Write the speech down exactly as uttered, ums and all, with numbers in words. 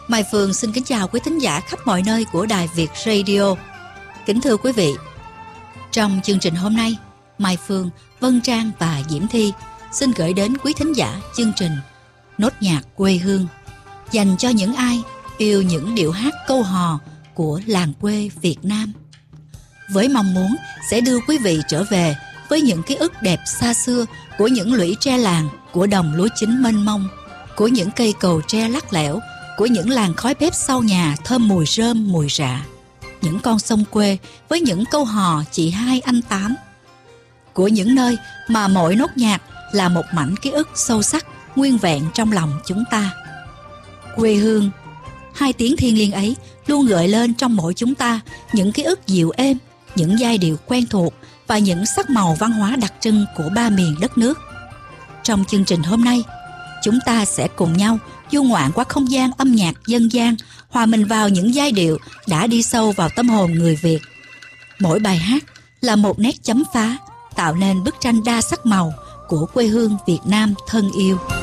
Mai Phương xin kính chào quý thính giả khắp mọi nơi của Đài Việt Radio. Kính thưa quý vị, trong chương trình hôm nay, Mai Phương, Vân Trang và Diễm Thi xin gửi đến quý thính giả chương trình Nốt nhạc quê hương, dành cho những ai yêu những điệu hát câu hò của làng quê Việt Nam, với mong muốn sẽ đưa quý vị trở về với những ký ức đẹp xa xưa của những lũy tre làng, của đồng lúa chín mênh mông, của những cây cầu tre lắc lẻo, của những làng khói bếp sau nhà thơm mùi rơm mùi rạ, những con sông quê với những câu hò chị hai anh tám, của những nơi mà mỗi nốt nhạc là một mảnh ký ức sâu sắc nguyên vẹn trong lòng chúng ta. Quê hương, hai tiếng thiêng liêng ấy luôn gợi lên trong mỗi chúng ta những ký ức dịu êm, những giai điệu quen thuộc và những sắc màu văn hóa đặc trưng của ba miền đất nước. Trong chương trình hôm nay, chúng ta sẽ cùng nhau du ngoạn qua không gian âm nhạc dân gian, hòa mình vào những giai điệu đã đi sâu vào tâm hồn người Việt. Mỗi bài hát là một nét chấm phá, tạo nên bức tranh đa sắc màu của quê hương Việt Nam thân yêu.